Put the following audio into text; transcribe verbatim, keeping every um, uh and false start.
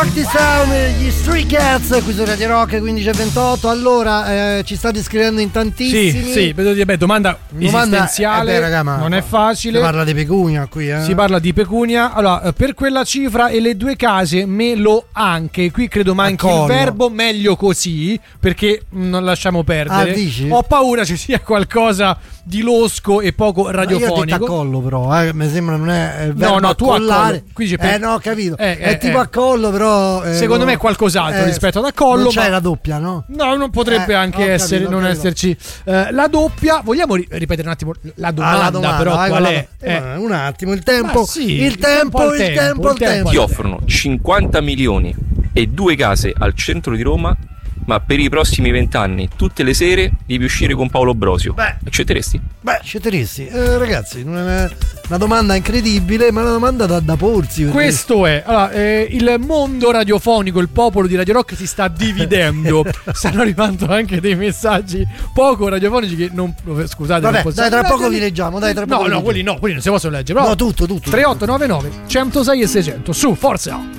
Dirty Sound, gli Stray Cats qui su Radio Rock quindici e ventotto. Allora, eh, ci state scrivendo in tantissimi. Sì, sì, vedo di beh, domanda, domanda esistenziale, eh beh, raga, ma, non è facile. Si parla di pecunia qui, eh. Si parla di pecunia. Allora, per quella cifra e le due case me lo anche. Qui credo manchi il verbo, meglio così, perché non lasciamo perdere. Ah, dici? Ho paura ci sia qualcosa di losco e poco radiofonico. Ma io ti accollo però, eh, mi sembra non è il verbo no, no, tu accollare. Qui c'è per... Eh no, ho capito. Eh, è eh, tipo eh. accollo, però eh, secondo no, me è qualcos'altro eh, rispetto ad accollo. Non c'è ma... la doppia, no? No, non potrebbe eh, anche essere, capito, non capito. esserci uh, la doppia. Vogliamo ri- ripetere un attimo la domanda, ah, la domanda però vai, qual la... è? Eh, eh. Un attimo, il tempo, sì, il, il tempo, tempo, il tempo, il tempo, il tempo. Ti offrono cinquanta milioni e due case al centro di Roma, ma per i prossimi vent'anni tutte le sere devi uscire con Paolo Brosio. Beh, accetteresti? Beh, accetteresti. Eh, ragazzi, non è una domanda incredibile, ma è una domanda da, da porsi. Questo è allora, eh, il mondo radiofonico, il popolo di Radio Rock si sta dividendo. Stanno arrivando anche dei messaggi poco radiofonici che non, scusate, vabbè, non dai, tra poco li leggiamo, dai, tra no, poco no, quelli no, quelli non si possono leggere. No, tutto, tutto. tre otto nove nove, centosei e seicento, su, forza.